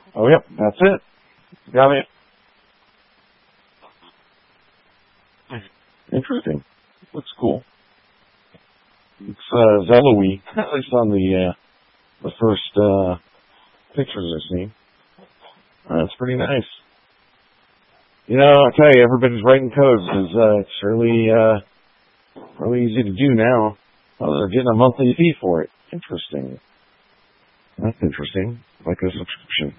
Oh, yep, that's it. Got it. Interesting. Looks cool. It's Zello-y, at least on the first pictures I've seen. That's pretty nice. You know, I tell you, everybody's writing codes because it's really easy to do now. Oh, they're getting a monthly fee for it. Interesting. That's interesting. Like a subscription.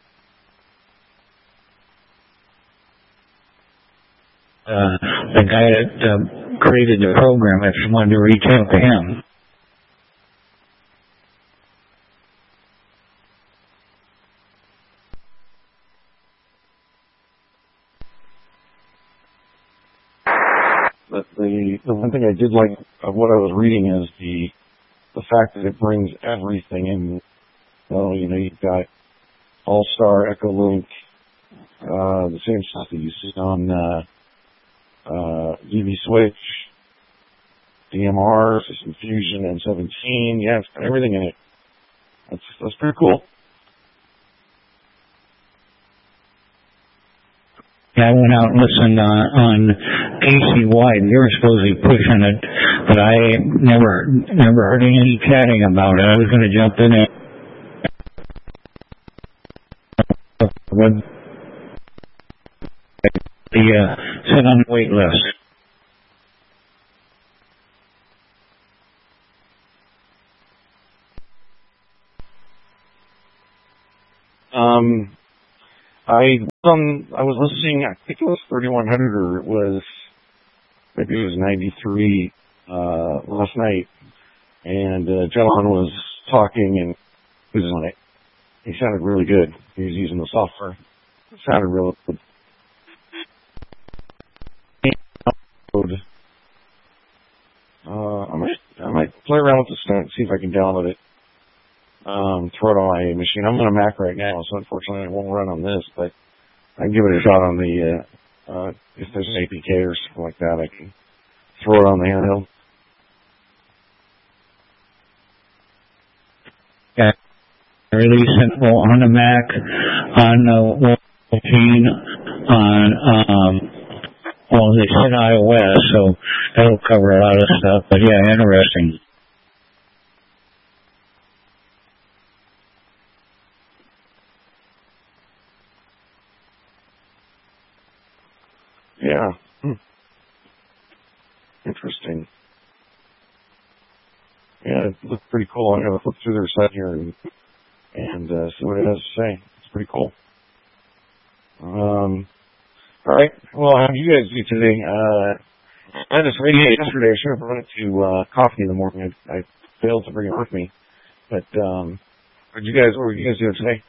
The guy that created the program, if you wanted to reach out to him. But the one thing I did like of what I was reading is the fact that it brings everything in. Well, you know, you've got All-Star, Echolink, the same stuff that you see on UV Switch, DMR, System Fusion, N17. Yeah, it's got everything in it. That's pretty cool. Yeah, I went out and listened on KCY. They were supposedly pushing it, but I never heard any chatting about it. I was going to jump in it. Sit on the wait list. I was listening, I think it was 3100 or maybe it was 93 last night, and a gentleman was talking and he was on it. He sounded really good. He was using the software. It sounded really good. I might play around with this and see if I can download it. Throw it on my machine. I'm on a Mac right now, so unfortunately it won't run on this, but I can give it a shot on the, if there's an APK or something like that, I can throw it on the handheld. Yeah, releasing on the Mac, on the machine, on, they said iOS, so that'll cover a lot of stuff, but yeah, interesting. Yeah. Interesting. Yeah, it looks pretty cool. I'm going to flip through their site here and see what it has to say. It's pretty cool. All right. Well, how do you guys do today? I just radiated yesterday. I should have run it to coffee in the morning. I failed to bring it with me. But what were you guys doing today?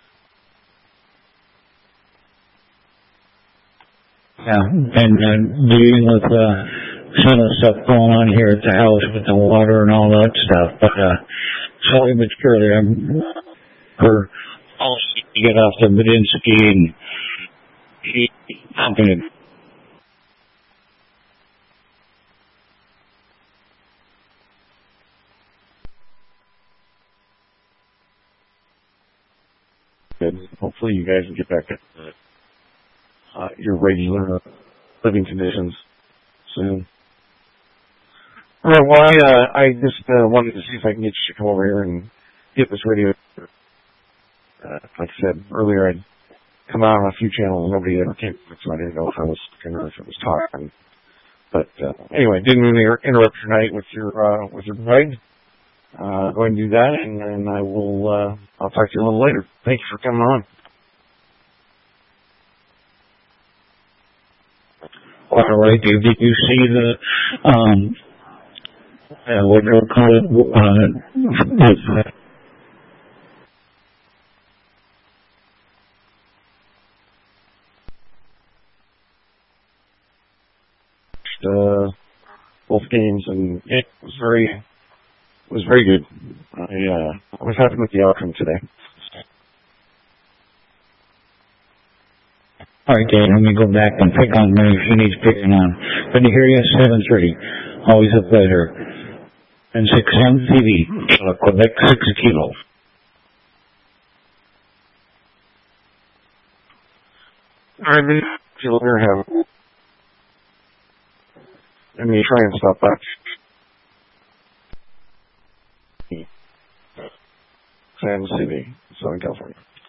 Yeah, and dealing with some of the stuff going on here at the house with the water and all that stuff. But slowly but surely, we're all to get off the Medinsky and pumping it. Good. Hopefully you guys will get back to your regular living conditions soon. All right, well, I just wanted to see if I can get you to come over here and get this radio. Like I said earlier, I'd come out on a few channels and nobody ever came, so I didn't know if I was talking or if it was talking. But anyway, didn't mean to interrupt your night with your bride. Go ahead and do that, and then I'll talk to you a little later. Thank you for coming on. All right, Dave, did you see the, what do we call it, both games, and it was very good. I was happy with the outcome today. All right, Dave, let me go back and pick on me if she needs picking on. Good to hear you, 7:30. Always a pleasure. And 6M TV, Quebec 6 Kilo. I mean, if you later have, and you try and stop that. San City, Southern California.